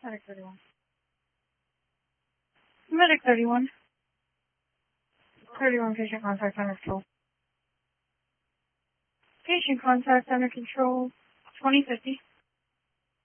Medic 31. Medic 31. 31 patient contact under control. Patient contact under control. 2050.